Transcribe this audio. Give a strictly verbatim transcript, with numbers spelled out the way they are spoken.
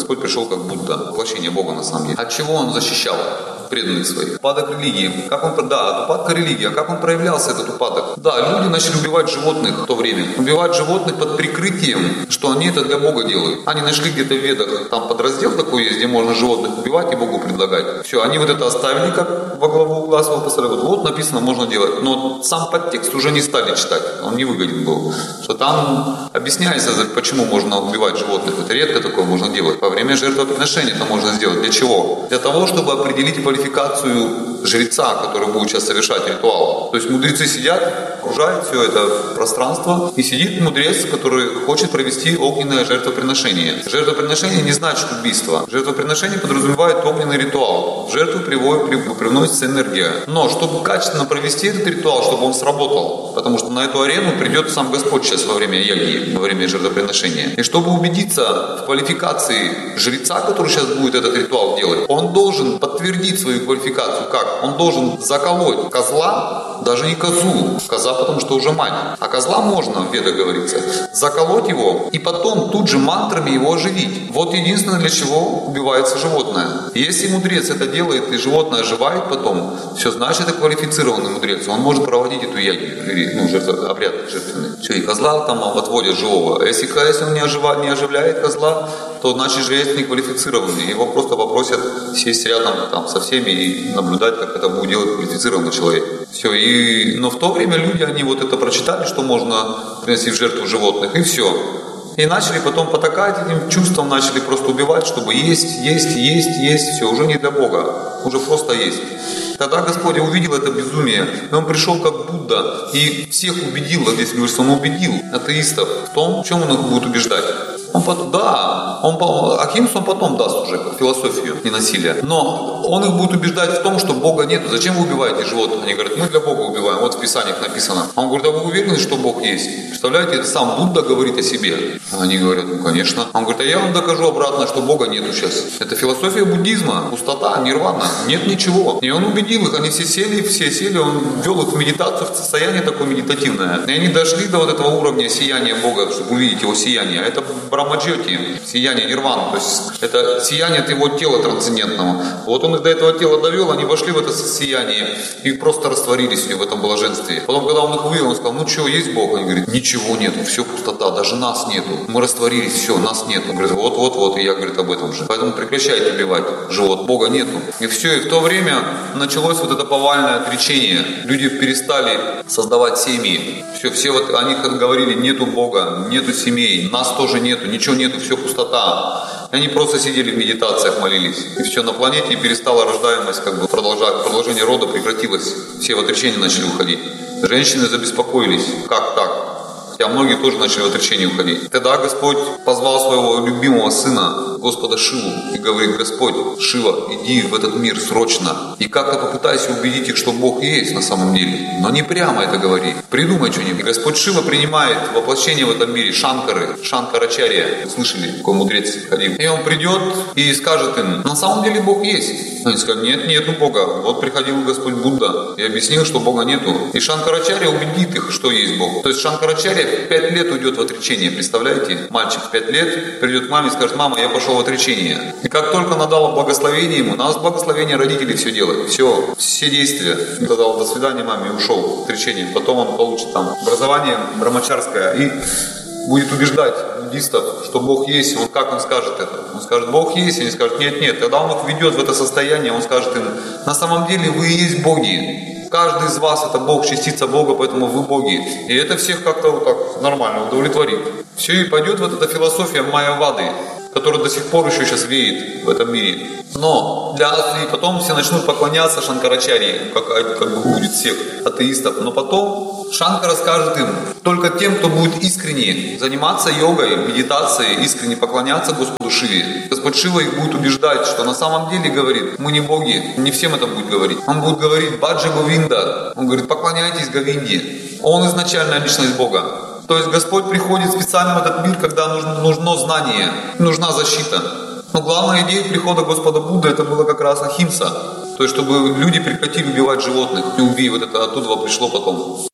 Господь пришел как Будда, воплощение Бога на самом деле. От чего Он защищал преданных своих? Упадок религии. Как он, да, от упадка религии. А как он проявлялся, этот упадок? Да, люди начали убивать животных в то время. Убивать животных под прикрытием, что они это для Бога делают. Они нашли где-то в Ведах, там подраздел такой есть, где можно животных убивать и Богу предлагать. Все, они вот это оставили, как во главу угла своего поставили. Вот написано, можно делать. Но сам подтекст уже не стали читать. Он не выгоден был. Что там объясняется, почему можно убивать животных. Это редко такое можно делать. Во время жертвоприношения это можно сделать. Для чего? Для того, чтобы определить квалификацию жреца, который будет сейчас совершать ритуал. То есть мудрецы сидят, окружают все это пространство, и сидит мудрец, который хочет провести огненное жертвоприношение. Жертвоприношение не значит убийство. Жертвоприношение подразумевает огненный ритуал. В жертву приводит, привносится энергия. Но чтобы качественно провести этот ритуал, чтобы он сработал, потому что на эту арену придет сам Господь сейчас во время яги, во время жертвоприношения. И чтобы убедиться в квалификации жреца, который сейчас будет этот ритуал делать, он должен подтвердить свою квалификацию. Как? Он должен заколоть козла, даже не козу, коза, потому что уже мать, а козла можно, в Ведах говорится, заколоть его и потом тут же мантрами его оживить. Вот единственное, для чего убивается животное. Если мудрец это делает и животное оживает потом, все, значит, это квалифицированный мудрец. Он может проводить эту ягу, ну, жертв, обряд жертвенный. Все, и козла там отводят живого. А если, если он не, ожива, не оживляет козла, то значит жрец не квалифицированный. Его просто попросят сесть рядом там, со всеми и наблюдать, как это будет делать квалифицированный человек. Все. И, но в то время люди, они вот это прочитали, что можно принести в жертву животных, и все. И начали потом потакать этим чувством, начали просто убивать, чтобы есть, есть, есть, есть, все, уже не для Бога, уже просто есть. Тогда Господь увидел это безумие, и Он пришел как Будда и всех убедил, вот здесь говорится, Он убедил атеистов в том, в чем Он их будет убеждать. Он потом, да, он, Ахимсу он потом даст уже, как философию ненасилия. Но он их будет убеждать в том, что Бога нет. Зачем вы убиваете животных? Они говорят, мы для Бога убиваем. Вот в Писаниях написано. Он говорит, а вы уверены, что Бог есть? Представляете, это сам Будда говорит о себе. Они говорят, ну конечно. Он говорит, а я вам докажу обратно, что Бога нету сейчас. Это философия буддизма, пустота, нирвана. Нет ничего. И он убедил их, они все сели, все сели, он ввел их в медитацию, в состояние такое медитативное. И они дошли до вот этого уровня сияния Бога, чтобы увидеть его сияние. А это Брамаджьоти, сияние нирваны, то есть это сияние от его тела трансцендентного. Вот он их до этого тела довел, они вошли в это сияние и просто растворились в этом блаженстве. Потом, когда он их вывел, он сказал, ну что, есть Бог? Они говорят, ничего нету, все пустота, даже нас нету. Мы растворились, все, нас нету. Он говорит, вот-вот-вот, и я, говорит, об этом же. Поэтому прекращайте убивать живот, Бога нету. И все, и в то время началось вот это повальное отречение. Люди перестали создавать семьи. Все, все вот, они говорили, нету Бога, нету семей, нас тоже нету, ничего нету, все пустота. И они просто сидели в медитациях, молились. И все, на планете перестала рождаемость, как бы продолжение рода прекратилось. Все в отречение начали уходить. Женщины забеспокоились. Как так? Хотя многие тоже начали в отречение уходить. Тогда Господь позвал своего любимого сына, Господа Шиву, и говорит, Господь, Шива, иди в этот мир срочно. И как-то попытайся убедить их, что Бог есть на самом деле. Но не прямо это говори. Придумай что-нибудь. И Господь Шива принимает воплощение в этом мире Шанкары, Шанкарачарья. Слышали, какой мудрец ходил. И он придет и скажет им, на самом деле Бог есть. Они скажут, нет, нету Бога. Вот приходил Господь Будда и объяснил, что Бога нету. И Шанкарачарья убедит их, что есть Бог. То есть Шанкарачарья пять лет уйдет в отречение, представляете? Мальчик в пять лет придет к маме и скажет, мама, я пошел в отречение. И как только она дала благословение ему, надо с благословения родителей все делать. Все, все действия. Он дал до свидания маме и ушел в отречение. Потом он получит там образование брамачарское и будет убеждать буддистов, что Бог есть. Он, как он скажет это? Он скажет, Бог есть, и они скажут, нет, нет. Тогда он их ведет в это состояние, он скажет им, на самом деле вы и есть боги. Каждый из вас это Бог, частица Бога, поэтому вы боги. И это всех как-то вот так нормально удовлетворит. Все, и пойдет вот эта философия майявады, которая до сих пор еще сейчас веет в этом мире. Но для и потом все начнут поклоняться Шанкарачарье, как, как бы будет всех атеистов. Но потом Шанкара скажет им, только тем, кто будет искренне заниматься йогой, медитацией, искренне поклоняться Господу Шиве. Господь Шива их будет убеждать, что на самом деле говорит, мы не боги, не всем это будет говорить. Он будет говорить Баджа Говинда, он говорит, поклоняйтесь Говинде. Он изначальная личность Бога. То есть Господь приходит специально в этот мир, когда нужно, нужно знание, нужна защита. Но главная идея прихода Господа Будды это было как раз Ахимса. То есть чтобы люди прекратили убивать животных. И убей, вот это оттуда пришло потом.